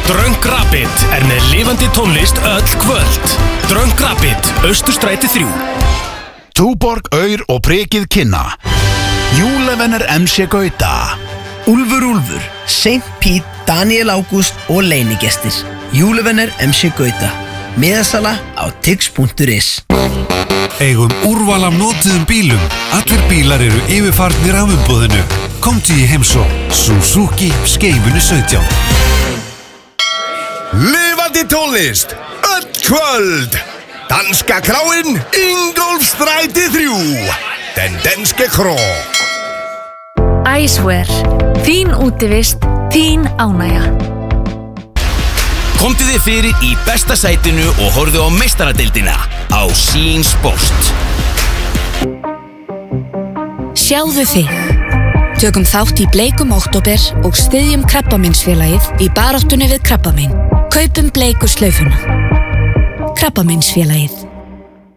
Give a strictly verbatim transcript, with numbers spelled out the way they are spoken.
Dröng Rapid er með lifandi tónlist öll kvöld. Dröng Rapid, Austurstræti þrjú. Túborg, Aur og Prikið kynna Júlevenner M C Gauta. Úlfur Úlfur, Saint Pete, Daniel Ágúst og leynigestir. Júlevenner M C Gauta. Miðasala á tix punktur is. Eigum úrval af notuðum bílum. Allir bílar eru yfirfarnir af umboðinu. Komdu í heimsókn. Suzuki Skeifunni sautján. Lifandi tónlist öll kvöld. Danska kráin Ingólfsstræti þrjú. Den danske kró. Icewear. Þín útivist, þín ánægja. Komdu þið fyrir í besta sætinu og horfðu á meistaradeildina á Sín Sport. Sjáðu þig. Tökum þátt í bleikum október og styðjum Krabbameinsfélagið í baráttunni við krabbamein. Kaupum bleiku slaufuna. Krabbameinsfélagið.